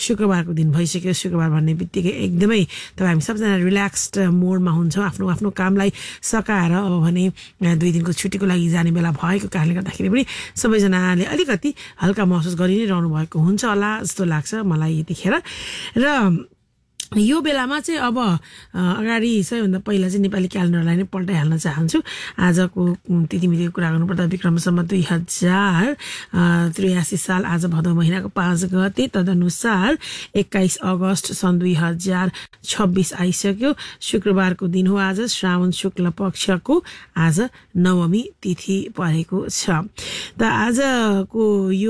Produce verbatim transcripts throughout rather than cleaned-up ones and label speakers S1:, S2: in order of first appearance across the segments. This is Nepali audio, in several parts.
S1: शुक्रबारको दिन भइसक्यो। शुक्रबार भन्ने बित्तिकै एकदमै तपाईँ हामी सबजना रिल्याक्स्ड मोडमा हुन्छौँ, आफ्नो आफ्नो कामलाई सकाएर अब भने दुई दिनको छुट्टीको लागि जाने बेला भएको कारणले गर्दाखेरि पनि सबैजनाले अलिकति हल्का महसुस गरि नै रहनु भएको हुन्छ होला जस्तो लाग्छ मलाई यतिखेर। र यो बेलामा चाहिँ अब अगाडि सबैभन्दा पहिला चाहिँ नेपाली क्यालेन्डरलाई नै पल्टाइहाल्न चाहन्छु। आजको तिथिमितिको कुरा गर्नुपर्दा विक्रमसम्म दुई हजार त्रियासी साल आज भदौ महिनाको पाँच गते, तदनुसार एक्काइस अगस्त सन् दुई हजार छब्बिस आइसक्यो। शुक्रबारको दिन हो आज, श्रावण शुक्ल पक्षको आज नवमी तिथि परेको छ। त आजको यो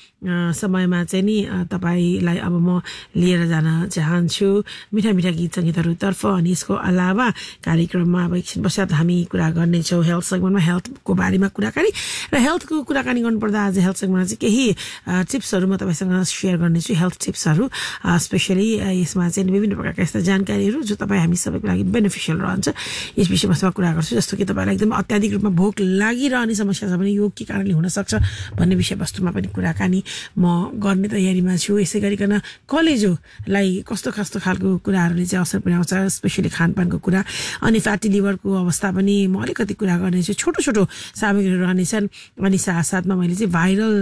S1: समयमा चाहिँ नि तपाईँलाई अब म लिएर जान चाहन्छु मिठा मिठा गीत सङ्गीतहरूतर्फ। अनि यसको अलावा कार्यक्रममा अब एकछिन पश्चात हामी कुरा गर्नेछौँ हेल्थ सेगमेन्टमा हेल्थको बारेमा कुराकानी। र हेल्थको कुराकानी गर्नुपर्दा आज हेल्थ सेगमेन्टमा चाहिँ केही टिप्सहरू म तपाईँसँग सेयर गर्नेछु, हेल्थ टिप्सहरू। स्पेसली यसमा चाहिँ विभिन्न प्रकारका यस्ता जानकारीहरू जो तपाईँ हामी सबैको लागि बेनिफिसियल रहन्छ यस विषयमा सब कुरा गर्छु। जस्तो कि तपाईँलाई एकदम अत्याधिक रूपमा भोक लागिरहने समस्या छ भने यो के कारणले हुनसक्छ भन्ने विषयवस्तुमा पनि कुराकानी म गर्ने तयारीमा छु। यसै गरिकन कलेजोलाई कस्तो कस्तो खालको कुराहरूले चाहिँ असर पुर्याउँछ, स्पेसली खानपानको कुरा। अनि फ्याटी लिभरको अवस्था पनि म अलिकति कुरा गर्नेछु, छोटो छोटो सामग्रीहरू रहनेछन्। अनि साथसाथमा मैले चाहिँ भाइरल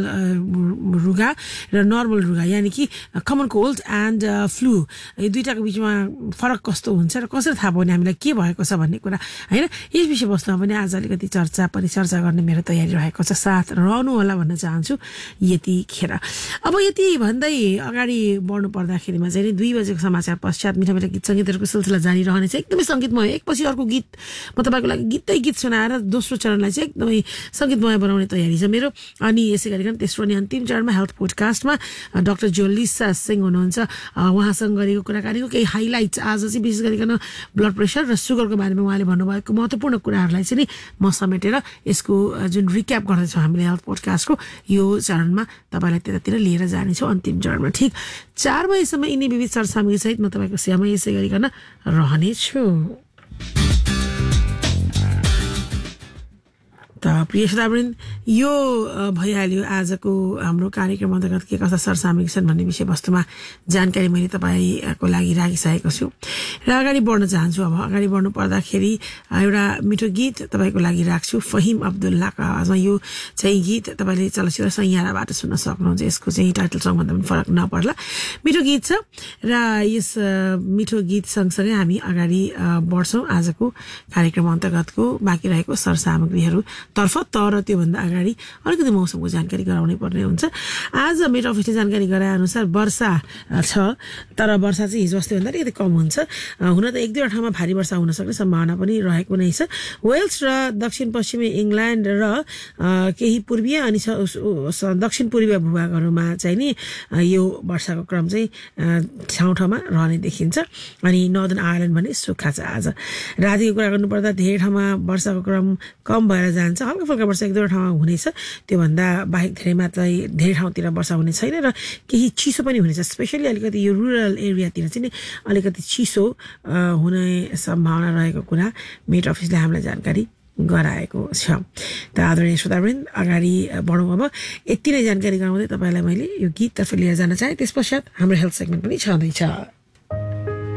S1: रुगा र नर्मल रुगा यानि कि कमन कोल्ड एन्ड फ्लू यो दुईटाको बिचमा फरक कस्तो हुन्छ र कसरी थाहा पाउने हामीलाई के भएको छ भन्ने कुरा होइन, यस विषयवस्तुमा पनि आज अलिकति चर्चा परिचर्चा गर्ने मेरो तयारी रहेको छ। साथ रहनु होला भन्न चाहन्छु यतिखेर। अब यति भन्दै अगाडि बढ्नु पर्दाखेरिमा चाहिँ दुई बजेको समाचार पश्चात मिठा मिठा गीत सङ्गीतहरूको सिलसिला जारी रहनेछ। एकदमै सङ्गीतमय, एकपछि अर्को गीत म तपाईँको लागि गीतै गीत सुनाएर दोस्रो चरणलाई चाहिँ एकदमै सङ्गीतमय बनाउने तयारी छ मेरो। अनि यसै गरिकन तेस्रो अनि अन्तिम चरणमा हेल्थ पोडकास्टमा डाक्टर जोलिसा सिंह हुनुहुन्छ, उहाँसँग गरेको कुराकानीको केही हाइलाइट्स। आज चाहिँ विशेष गरिकन ब्लड प्रेसर र सुगरको बारेमा उहाँले भन्नुभएको महत्त्वपूर्ण कुराहरूलाई चाहिँ नि म समेटेर यसको जुन रिक्याप गर्दैछौँ हामीले हेल्थ पोडकास्टको यो चरणमा तपाईँलाई त्यतातिर लिएर जानेछौँ अन्तिम चरणमा। ठिक चार बजीसम्म यिनी विविध सरसामग्री सहित म तपाईँको सेवामा यसै गरिकन रहनेछु। त प्रिय श्रोतावृन्द, यो भइहाल्यो आजको हाम्रो कार्यक्रम अन्तर्गत के कस्ता सरसामग्री छन् भन्ने विषयवस्तुमा जानकारी मैले तपाईँको लागि राखिसकेको छु र अगाडि बढ्न चाहन्छु। अब अगाडि बढ्नु पर्दाखेरि एउटा मिठो गीत तपाईँको लागि राख्छु, फहिम अब्दुल्लाको आवाजमा। यो चाहिँ गीत तपाईँले चलचित्र सैयाराबाट सुन्न सक्नुहुन्छ। यसको चाहिँ टाइटल सङभन्दा पनि फरक नपर्ला, मिठो गीत छ। र यस मिठो गीत सँगसँगै हामी अगाडि बढ्छौँ आजको कार्यक्रम अन्तर्गतको बाँकी रहेको सरसामग्रीहरू तर्फ। तर त्योभन्दा अगाडि अलिकति मौसमको जानकारी गराउनै पर्ने हुन्छ। आज मेरो अफिसले जानकारी गराए अनुसार वर्षा छ, तर वर्षा चाहिँ हिजो अस्तिभन्दा अलिकति कम हुन्छ। हुन त एक दुईवटा ठाउँमा भारी वर्षा हुन सक्ने सम्भावना पनि रहेको नै छ। वेल्स र दक्षिण पश्चिमी इङ्ल्यान्ड र केही पूर्वीय अनि दक्षिण पूर्वीय भूभागहरूमा चाहिँ नि यो वर्षाको क्रम चाहिँ ठाउँ ठाउँमा रहने देखिन्छ। अनि नर्दर्न आयरल्यान्ड भने सुक्खा छ। आज रातिको कुरा गर्नुपर्दा धेरै ठाउँमा वर्षाको क्रम कम भएर जान्छ, हल्का फुल्का वर्षा एक दुईवटा ठाउँमा हुनेछ। त्योभन्दा बाहेक धेरै मात्रै धेरै ठाउँतिर वर्षा हुने छैन र केही चिसो पनि हुनेछ। स्पेसली अलिकति यो रुरल एरियातिर चाहिँ नि अलिकति चिसो हुने सम्भावना रहेको कुरा मेट अफिसले हामीलाई जानकारी गराएको छ। त आदरणीय श्रोतावृन्द, अगाडि बढौँ। अब यति नै जानकारी गराउँदै तपाईँलाई मैले यो गीततर्फ लिएर जान चाहेँ। त्यस पश्चात हाम्रो हेल्थ सेगमेन्ट पनि छँदैछ।